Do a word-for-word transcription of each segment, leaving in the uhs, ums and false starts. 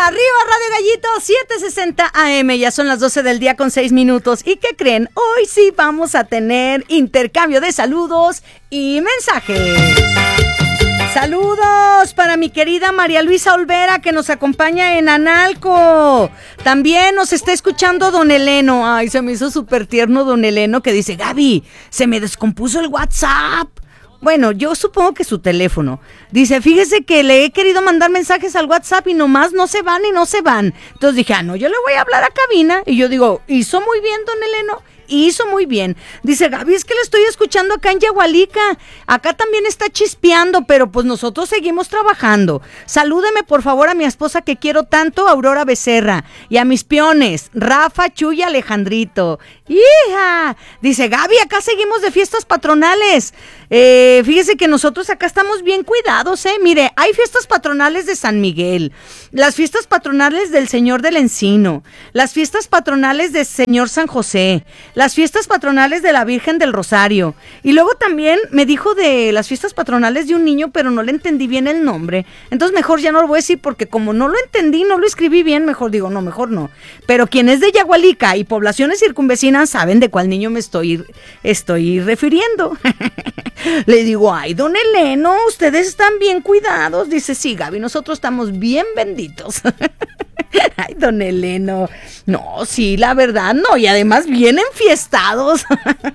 Arriba Radio Gallito, setecientos sesenta A M, ya son las doce del día con seis minutos. ¿Y qué creen? Hoy sí vamos a tener intercambio de saludos y mensajes. Saludos para mi querida María Luisa Olvera, que nos acompaña en Analco. También nos está escuchando don Eleno. Ay, se me hizo súper tierno don Eleno, que dice: Gaby, se me descompuso el WhatsApp. Bueno, yo supongo que su teléfono. Dice: fíjese que le he querido mandar mensajes al WhatsApp y nomás no se van y no se van. Entonces dije: ah, no, yo le voy a hablar a cabina. Y yo digo: hizo muy bien, don Eleno. Hizo muy bien. Dice: Gaby, es que le estoy escuchando acá en Yagualica. Acá también está chispeando, pero pues nosotros seguimos trabajando. Salúdeme por favor a mi esposa que quiero tanto, Aurora Becerra. Y a mis peones, Rafa, Chuy y Alejandrito. ¡Hija! Dice: Gaby, acá seguimos de fiestas patronales. Eh, fíjese que nosotros acá estamos bien cuidados, ¿eh? Mire, hay fiestas patronales de San Miguel, las fiestas patronales del Señor del Encino, las fiestas patronales del Señor San José, las fiestas patronales de la Virgen del Rosario. Y luego también me dijo de las fiestas patronales de un niño, pero no le entendí bien el nombre. Entonces mejor ya no lo voy a decir, porque como no lo entendí, no lo escribí bien, mejor digo, no, mejor no. Pero quien es de Yagualica y poblaciones circunvecinas saben de cuál niño me estoy, estoy refiriendo. Le digo: ay, don Eleno, ustedes están bien cuidados. Dice: sí, Gaby, nosotros estamos bien benditos. Ay, don Eleno. No, sí, la verdad, no. Y además bien enfiestados.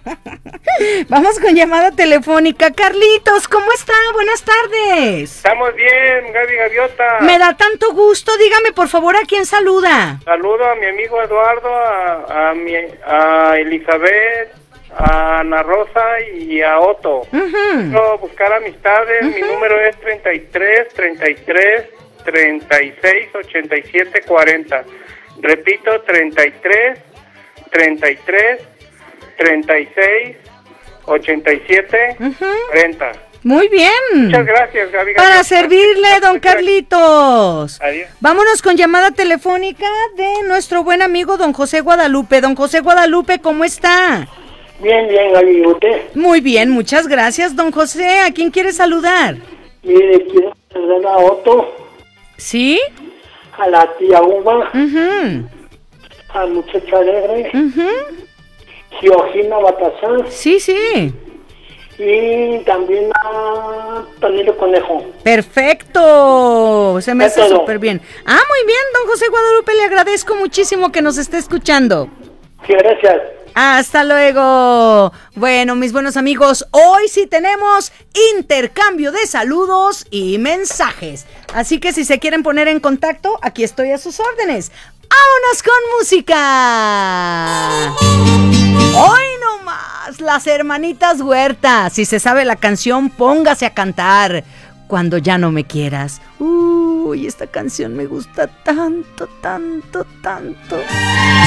Vamos con llamada telefónica. Carlitos, ¿cómo está? Buenas tardes. Estamos bien, Gaby Gaviota. Me da tanto gusto. Dígame, por favor, ¿a quién saluda? Saludo a mi amigo Eduardo, a, a, mi, a Elizabeth, a Ana Rosa y a Otto. Uh-huh. Quiero buscar amistades. Uh-huh. Mi número es treinta y tres, treinta y tres, treinta y seis, ochenta y siete, cuarenta. Repito: treinta y tres, treinta y tres, treinta y seis, ochenta y siete, uh-huh, cuarenta. Muy bien. Muchas gracias, Gaby. Para servirle, don Carlitos. Adiós. Vámonos con llamada telefónica de nuestro buen amigo don José Guadalupe. Don José Guadalupe, ¿cómo está? Bien, bien, Gaby, ¿usted? Muy bien, muchas gracias, don José. ¿A quién quiere saludar? Mire, quiero saludar a Otto. ¿Sí? A la tía Uva. Uh-huh. A Muchacha Alegre. Uh-huh. Georgina Batazán. Sí, sí. Y también a Tonilo Conejo. Perfecto. Se me Es hace todo. súper bien. Ah, muy bien, don José Guadalupe. Le agradezco muchísimo que nos esté escuchando. Sí, gracias. Hasta luego. Bueno, mis buenos amigos, hoy sí tenemos intercambio de saludos y mensajes. Así que si se quieren poner en contacto, aquí estoy a sus órdenes. ¡Vámonos con música! Hoy nomás, las hermanitas Huerta. Si se sabe la canción, póngase a cantar. Cuando ya no me quieras. Uy, esta canción me gusta tanto, tanto, tanto.